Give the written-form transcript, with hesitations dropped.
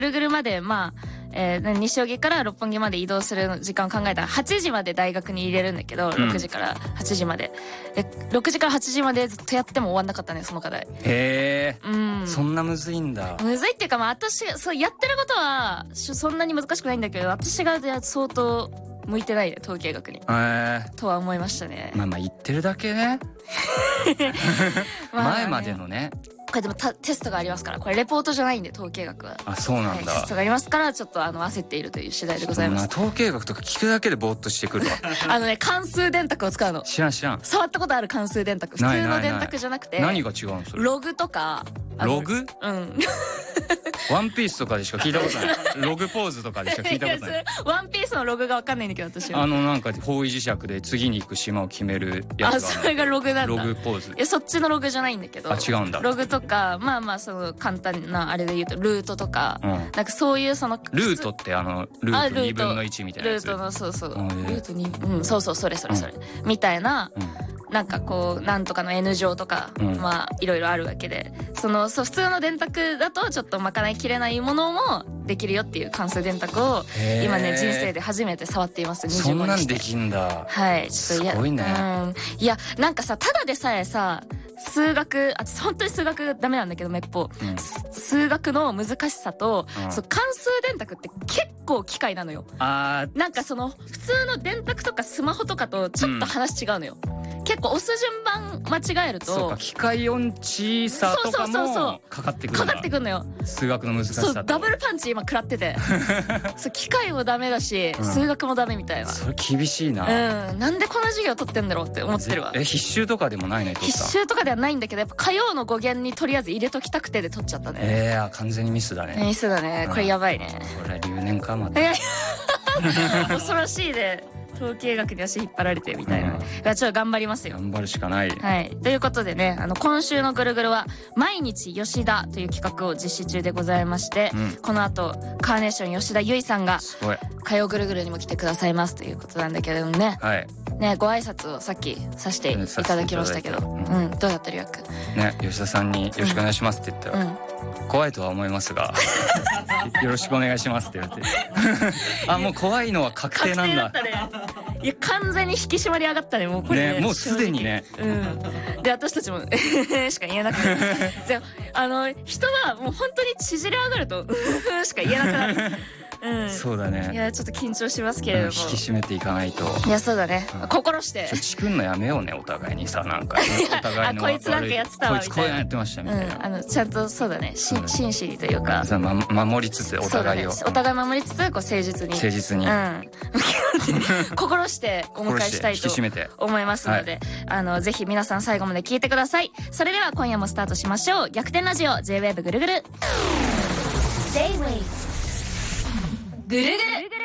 ぐるぐるまで、まあ、西荻から六本木まで移動する時間を考えたら8時まで大学に入れるんだけど、6時から8時まで。で、6時から8時までずっとやっても終わんなかったね、その課題。 へえ。そんなむずいんだ。 むずいっていうか、まあ私、そう、やってることは、そんなに難しくないんだけど、私が相当向いてないね、統計学に。とは思いましたね。 まあまあ言ってるだけね。前までのね。 これでもテストがありますから、これレポートじゃないんで、統計学は。 あ、そうなんだ。 テストがありますから、ちょっと焦っているという次第でございます。 統計学とか聞くだけでぼーっとしてくるわ。 関数電卓を使うの。 知らん。 触ったことある関数電卓。普通の電卓じゃなくて。 何が違うんそれ。 ログとか。 ログ？ うん。 ワンピースとかでしか聞いたことない。ログポーズとかでしか聞いたことない。 ワンピースのログがわかんないんだけど、私は。 なんか方位磁石で次に行く島を決めるやつが。 それがログなんだ。 ログポーズ。 そっちのログじゃないんだけど。 違うんだ。 ログとか、まあまあ、その簡単なあれで言うと、ルートとか。なんかそういうその。 ルートってルート2分の1みたいなやつ。 ルートの、そう。ルート2、そう、それ。みたいな。なんかこう、なんとかの N 乗とか、まあ、いろいろあるわけで、普通の電卓だとちょっと賄いきれないものもできるよっていう関数電卓を、今ね、人生で初めて触っています、25にして。 そんなんできんだ。 はい。 すごいね。 いや、なんかさ、ただでさえさ、数学、本当に数学ダメなんだけど、めっぽ。数学の難しさと、関数電卓って結構機械なのよ。なんか普通の電卓とかスマホとかとちょっと話違うのよ。結構押す順番間違えると。 そうか、機械音痴さとかもかかってくるんだ。 かかってくるのよ。 数学の難しさと。 そう、ダブルパンチ今食らってて。機械もダメだし、数学もダメみたいな。 それ厳しいな。 なんでこの授業取ってんだろうって思ってるわ。 必修とかでもないね、 必修とかではないんだけど、やっぱ火曜の語源にとりあえず入れときたくてで取っちゃったね。 完全にミスだね。 ミスだね。これやばいね。 これ留年かまで。恐ろしいで。統計学に足引っ張られてみたいな。ちょっと頑張りますよ。 頑張るしかない。 はい。ということでね、今週のぐるぐるは、毎日吉田という企画を実施中でございまして、この後、カーネーション吉田ゆいさんが、火曜ぐるぐるにも来てくださいますということなんだけれどもね。 はい。 ね、ご挨拶をさっきさせていただきましたけど、どうやったりやくね、吉田さんによろしくお願いしますって言ったら、怖いとは思いますが、よろしくお願いしますって言われて。もう怖いのは確定なんだ。 確定だったね。いや、完全に引き締まり上がったね、もうこれ。 ね、もうすでにね。 で、私たちも、しか言えなくて。じゃ人はもう本当に縮れ上がると、しか言えなくなる。 そうだね。 いや、ちょっと緊張しますけれども。 引き締めていかないと。 いや、そうだね。心して。 チクんのやめようね、お互いにさ、なんか。お互いの。 こいつなんかやってたわ、みたいな。 こいつこうやってましたみたいな。 ちゃんと、そうだね。真摯にというか。 守りつつ、お互いを。 お互い守りつつ、誠実に。 誠実に。 心してお迎えしたいと思いますので、ぜひ皆さん最後まで聞いてください。それでは今夜もスタートしましょう。逆転ラジオ J-Wave ぐるぐる。J-Wave ぐるぐる。